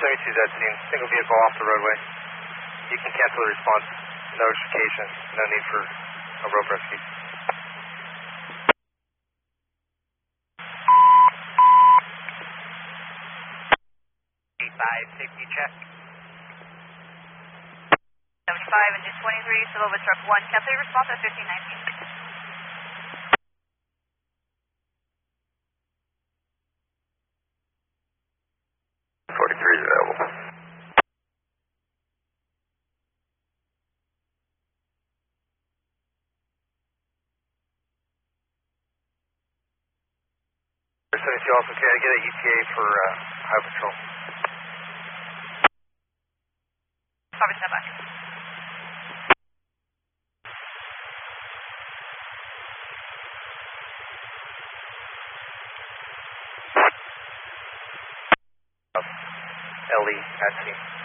72's at scene. Single vehicle off the roadway. You can cancel the response. Notification. No need for a rope rescue. 5, safety check. 75, engine 23, Silva truck 1, cancel your response at 1519. 43 is available. You also can get a ETA for Highway Patrol. Copy, stand by. LE at scene.